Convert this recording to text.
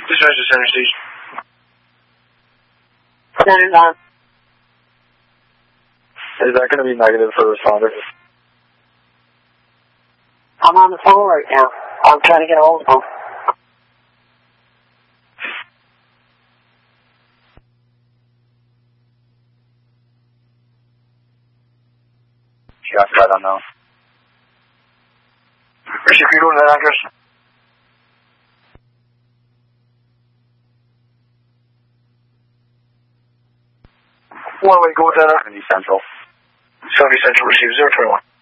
Dispatch to Center Station. Center's on. Is that going to be negative for responders? I'm on the phone right now. I'm trying to get a hold of them. Shots right unknown. Richie, can you go to that address? One way, go with that. 70 Central. 70 Central, receive 021.